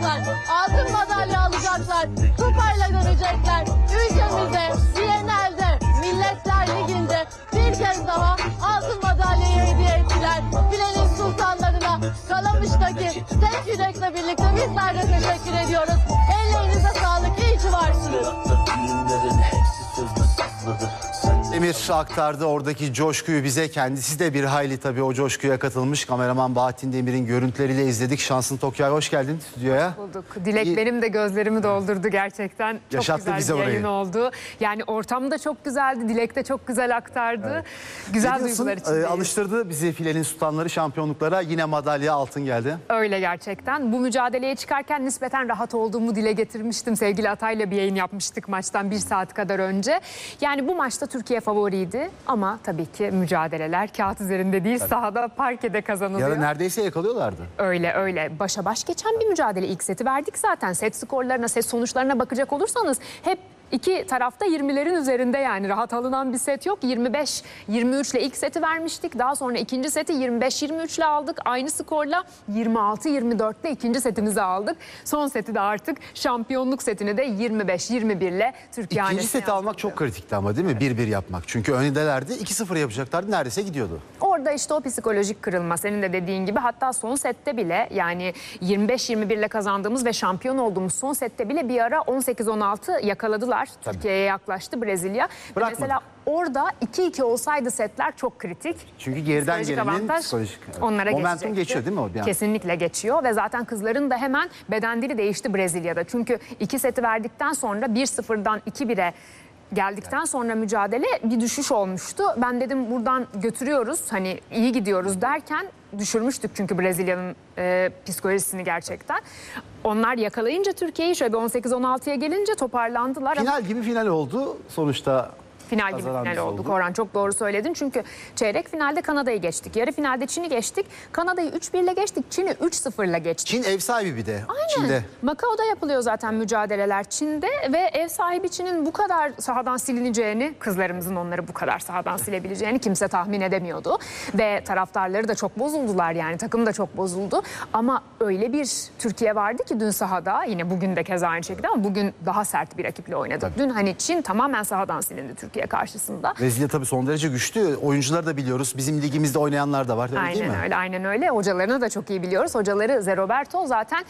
kazanacaklar. Altın madalya alacaklar. Kupayla dönecekler. Ülkemize diğerini elde Milletler Ligi'nde bir kez daha altın madalyayı hediye ettiler. Filenin sultanlarına Kalamış'taki tek yürekle birlikte bizler de teşekkür ediyoruz. Ellerinize sağlık. İyi ki varsınız. Emir aktardı oradaki coşkuyu bize. Kendisi de bir hayli tabii o coşkuya katılmış. Kameraman Bahattin Demir'in görüntüleriyle izledik. Şansın Tokyay, hoş geldin stüdyoya. Bulduk. Dilek benim de gözlerimi doldurdu gerçekten. Çok Yaşattı güzel bize bir yayın orayı. oldu. Yani ortam da çok güzeldi. Dilek de çok güzel aktardı. Evet. Güzel Ne diyorsun? duygular içindeyiz. Alıştırdı bizi filenin sultanları şampiyonluklara. Yine madalya altın geldi. Öyle gerçekten. Bu mücadeleye çıkarken nispeten rahat olduğumu dile getirmiştim. Sevgili Atay'la bir yayın yapmıştık maçtan 1 saat kadar önce. Yani bu maçta Türkiye favoriydi. Ama tabii ki mücadeleler kağıt üzerinde değil, sahada, parkede kazanılıyor. Ya da neredeyse yakalıyorlardı. Öyle. Başa baş geçen bir mücadele. İlk seti verdik zaten. Set skorlarına, set sonuçlarına bakacak olursanız hep iki tarafta 20'lerin üzerinde, yani rahat alınan bir set yok. 25-23 ile ilk seti vermiştik. Daha sonra ikinci seti 25-23 ile aldık. Aynı skorla 26-24 ile ikinci setimizi aldık. Son seti de artık şampiyonluk setini de 25-21 ile Türkiye İkinci seti almak çok kritikti ama değil mi? 1-1 yapmak. Çünkü öndelerdi. 2-0 yapacaklardı. Neredeyse gidiyordu. Orada işte o psikolojik kırılma, senin de dediğin gibi, hatta son sette bile, yani 25-21 ile kazandığımız ve şampiyon olduğumuz son sette bile bir ara 18-16 yakaladılar. Türkiye'ye yaklaştı Brezilya. Mesela orada 2-2 olsaydı setler çok kritik. Çünkü geriden Psikolojik gelenin avantaj psikolojik onlara momentum geçecekti. geçiyor değil mi o? Yani? Kesinlikle geçiyor ve zaten kızların da hemen beden dili değişti Brezilya'da. Çünkü 2 seti verdikten sonra 1-0'dan 2-1'e geldikten sonra mücadele bir düşüş olmuştu. Ben dedim buradan götürüyoruz, hani iyi gidiyoruz derken düşürmüştük çünkü Brezilya'nın psikolojisini gerçekten. Onlar yakalayınca Türkiye'yi şöyle 18-16'ya gelince toparlandılar. Final gibi final oldu sonuçta. Final gibi final olduk. Orhan, çok doğru söyledin. Çünkü çeyrek finalde Kanada'yı geçtik. Yarı finalde Çin'i geçtik. Kanada'yı 3-1 ile geçtik. Çin'i 3-0 ile geçtik. Çin ev sahibi bir de. Aynen. Çin'de. Macao'da yapılıyor zaten mücadeleler Çin'de ve ev sahibi Çin'in bu kadar sahadan silineceğini, kızlarımızın onları bu kadar sahadan silebileceğini kimse tahmin edemiyordu. Ve taraftarları da çok bozuldular, yani takım da çok bozuldu. Ama öyle bir Türkiye vardı ki dün sahada, yine bugün de keza aynı şekilde, ama bugün daha sert bir rakiple oynadık. Tabii. Dün hani Çin tamamen sahadan silindi Türkiye karşısında. Brezilya tabii son derece güçlü. Oyuncuları da biliyoruz. Bizim ligimizde oynayanlar da var. Öyle değil mi? Aynen öyle. Hocalarını da çok iyi biliyoruz. Hocaları Zé Roberto zaten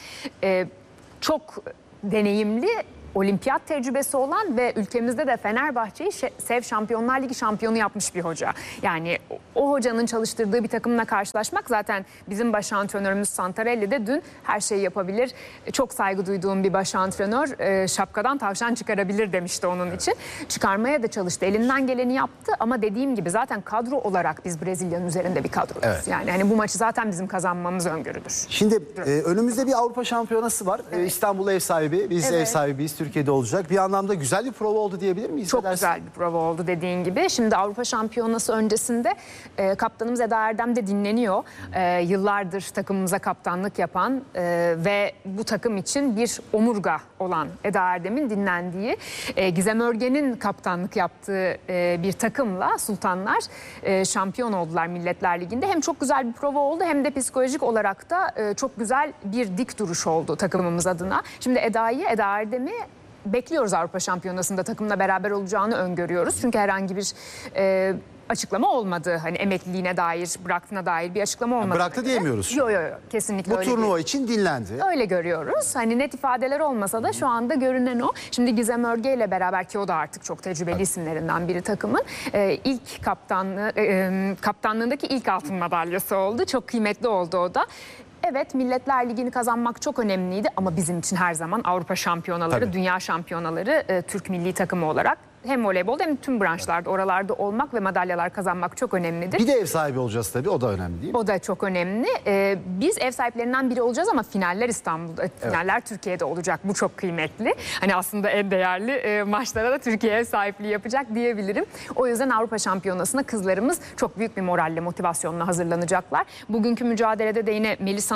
çok deneyimli, olimpiyat tecrübesi olan ve ülkemizde de Fenerbahçe'yi SEV Şampiyonlar Ligi şampiyonu yapmış bir hoca. Yani o hocanın çalıştırdığı bir takımla karşılaşmak, zaten bizim baş antrenörümüz Santarelli de dün her şeyi yapabilir. Çok saygı duyduğum bir baş antrenör, şapkadan tavşan çıkarabilir demişti onun için. Çıkarmaya da çalıştı. Elinden geleni yaptı ama dediğim gibi zaten kadro olarak biz Brezilya'nın üzerinde bir kadroyuz. Evet. Yani hani bu maçı zaten bizim kazanmamız öngörüdür. Şimdi önümüzde bir Avrupa Şampiyonası var. İstanbul ev sahibi. Biz ev sahibiyiz. Türkiye'de olacak. Bir anlamda güzel bir prova oldu diyebilir miyiz? Çok güzel bir prova oldu dediğin gibi. Şimdi Avrupa Şampiyonası öncesinde kaptanımız Eda Erdem de dinleniyor. Yıllardır takımımıza kaptanlık yapan ve bu takım için bir omurga olan Eda Erdem'in dinlendiği, Gizem Örgen'in kaptanlık yaptığı bir takımla Sultanlar şampiyon oldular Milletler Ligi'nde. Hem çok güzel bir prova oldu hem de psikolojik olarak da çok güzel bir dik duruş oldu takımımız adına. Şimdi Eda Erdem'i bekliyoruz, Avrupa Şampiyonası'nda takımla beraber olacağını öngörüyoruz. Çünkü herhangi bir açıklama olmadı. Hani emekliliğine dair, bıraktığına dair bir açıklama olmadı. Bıraktı diyemiyoruz. Yok. Kesinlikle Bu öyle turnuva değil. için dinlendi. Öyle görüyoruz. Hani net ifadeler olmasa da şu anda görünen o. Şimdi Gizem Örge ile beraber, ki o da artık çok tecrübeli isimlerinden biri takımın, ilk kaptanlığındaki ilk altın madalyası oldu. Çok kıymetli oldu o da. Evet, Milletler Ligi'ni kazanmak çok önemliydi ama bizim için her zaman Avrupa şampiyonaları, dünya şampiyonaları, Türk milli takımı olarak hem voleybolda hem tüm branşlarda oralarda olmak ve madalyalar kazanmak çok önemlidir. Bir de ev sahibi olacağız tabii, o da önemli değil mi? O da çok önemli. Biz ev sahiplerinden biri olacağız ama finaller İstanbul'da, finaller Türkiye'de olacak. Bu çok kıymetli. Hani aslında en değerli maçlara da Türkiye ev sahipliği yapacak diyebilirim. O yüzden Avrupa Şampiyonası'na kızlarımız çok büyük bir moralle, motivasyonla hazırlanacaklar. Bugünkü mücadelede de yine Melisa'nın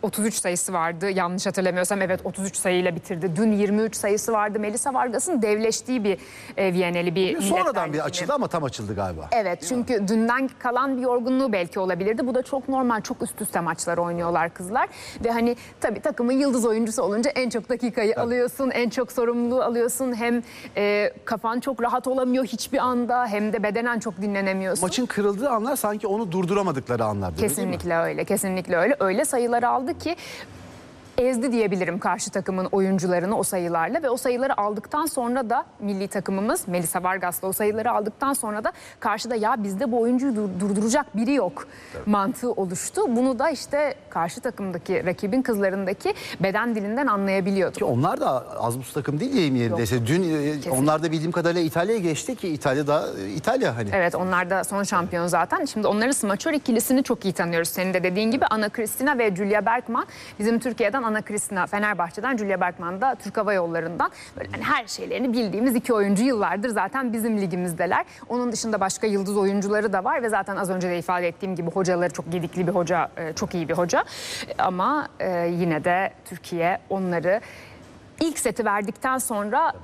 33 sayısı vardı yanlış hatırlamıyorsam. Evet, 33 sayıyla bitirdi. Dün 23 sayısı vardı. Melisa Vargas'ın devleştiği bir Viyaneli bir Sonradan milletler bir ligini. açıldı ama tam açıldı galiba. Evet, çünkü dünden kalan bir yorgunluğu belki olabilirdi. Bu da çok normal, çok üst üste maçlar oynuyorlar kızlar. Ve hani tabii takımın yıldız oyuncusu olunca en çok dakikayı alıyorsun, en çok sorumluluğu alıyorsun. Hem kafan çok rahat olamıyor hiçbir anda, hem de bedenen çok dinlenemiyorsun. Maçın kırıldığı anlar sanki onu durduramadıkları anlardı. Kesinlikle öyle, kesinlikle öyle. Öyle sayılar aldı ki ezdi diyebilirim karşı takımın oyuncularını o sayılarla ve o sayıları aldıktan sonra da milli takımımız Melisa Vargas'la o sayıları aldıktan sonra da karşıda ya bizde bu oyuncuyu durduracak biri yok mantığı oluştu. Bunu da işte karşı takımdaki rakibin kızlarındaki beden dilinden anlayabiliyorduk. Ki onlar da az buz takım değil diyeyim yerindeyse. Dün onlar da bildiğim kadarıyla İtalya'ya geçti ki İtalya'da İtalya hani. Evet, onlar da son şampiyon zaten. Şimdi onların smaçör ikilisini çok iyi tanıyoruz. Senin de dediğin gibi Ana Cristina ve Julia Bergman. Bizim Türkiye'den Ana Cristina Fenerbahçe'den, Julia Bergman da Türk Hava Yolları'ndan. Böyle hani her şeylerini bildiğimiz iki oyuncu yıllardır zaten bizim ligimizdeler. Onun dışında başka yıldız oyuncuları da var ve zaten az önce de ifade ettiğim gibi hocaları çok gedikli bir hoca, çok iyi bir hoca. Ama yine de Türkiye onları ilk seti verdikten sonra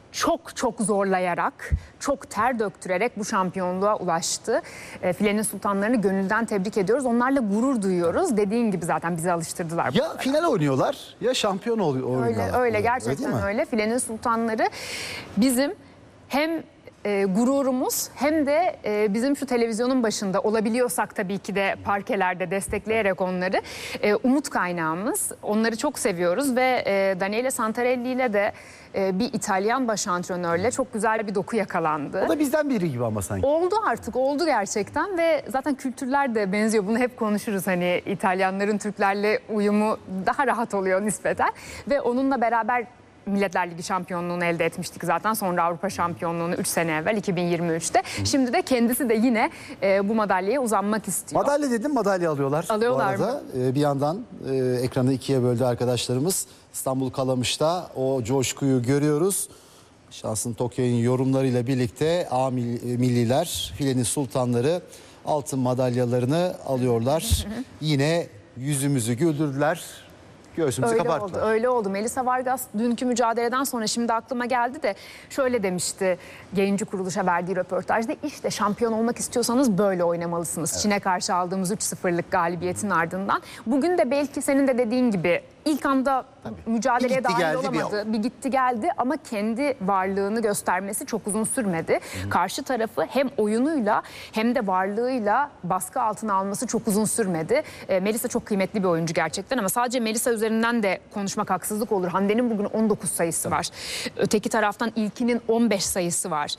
çok zorlayarak, çok ter döktürerek bu şampiyonluğa ulaştı. Filenin sultanlarını gönülden tebrik ediyoruz. Onlarla gurur duyuyoruz. Dediğin gibi zaten bizi alıştırdılar. Ya final oynuyorlar ya şampiyon oynuyorlar. Öyle gerçekten öyle. Filenin sultanları bizim hem gururumuz hem de bizim şu televizyonun başında olabiliyorsak tabii ki de parkelerde destekleyerek onları umut kaynağımız. Onları çok seviyoruz ve Daniele Santarelli ile de bir İtalyan baş antrenörle çok güzel bir doku yakalandı. O da bizden biri gibi ama sanki. Oldu gerçekten ve zaten kültürler de benziyor. Bunu hep konuşuruz, hani İtalyanların Türklerle uyumu daha rahat oluyor nispeten ve onunla beraber Milletler Ligi şampiyonluğunu elde etmiştik zaten. Sonra Avrupa şampiyonluğunu 3 sene evvel 2023'te. Şimdi de kendisi de yine bu madalyaya uzanmak istiyor. Madalya dedim, madalya alıyorlar. Alıyorlar bu arada. Bir yandan ekranı ikiye böldü arkadaşlarımız. İstanbul Kalamış'ta o coşkuyu görüyoruz. Şansın Tokyo'nun yorumlarıyla birlikte milliler, filenin sultanları altın madalyalarını alıyorlar. Yine yüzümüzü güldürdüler. Göğsümüzü kapattılar. Öyle oldu. Melisa Vargas dünkü mücadeleden sonra şimdi aklıma geldi de şöyle demişti yayıncı kuruluşa verdiği röportajda, işte şampiyon olmak istiyorsanız böyle oynamalısınız. Evet. Çin'e karşı aldığımız 3-0'lık galibiyetin ardından. Bugün de belki senin de dediğin gibi ilk anda mücadeleye dahil olamadı. Bir gitti geldi ama kendi varlığını göstermesi çok uzun sürmedi. Karşı tarafı hem oyunuyla hem de varlığıyla baskı altına alması çok uzun sürmedi. Melisa çok kıymetli bir oyuncu gerçekten ama sadece Melisa üzerinden de konuşmak haksızlık olur. Hande'nin bugün 19 sayısı var. Öteki taraftan İlki'nin 15 sayısı var.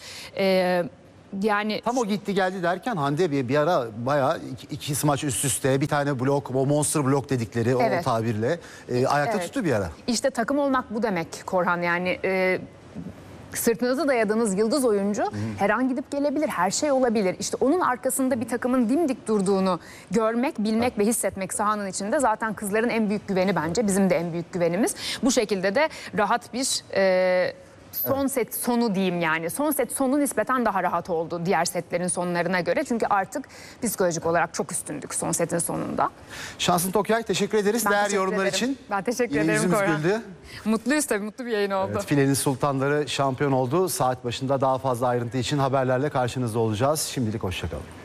Yani tam o gitti geldi derken Hande bir ara bayağı iki smaç üst üste bir tane blok, o monster blok dedikleri o tabirle ayakta tuttu bir ara. İşte takım olmak bu demek Korhan, yani sırtınızı dayadığınız yıldız oyuncu her an gidip gelebilir, her şey olabilir. İşte onun arkasında bir takımın dimdik durduğunu görmek, bilmek ve hissetmek sahanın içinde zaten kızların en büyük güveni, bence bizim de en büyük güvenimiz. Bu şekilde de rahat bir son set sonu diyeyim yani. Son set sonu nispeten daha rahat oldu diğer setlerin sonlarına göre. Çünkü artık psikolojik olarak çok üstündük son setin sonunda. Şansın Tokyay, teşekkür ederiz değerli yorumlar için. Ben teşekkür Yine ederim Korhan. güldü. Mutluyuz tabii, mutlu bir yayın oldu. Evet, filenin sultanları şampiyon oldu. Saat başında daha fazla ayrıntı için haberlerle karşınızda olacağız. Şimdilik hoşça kalın.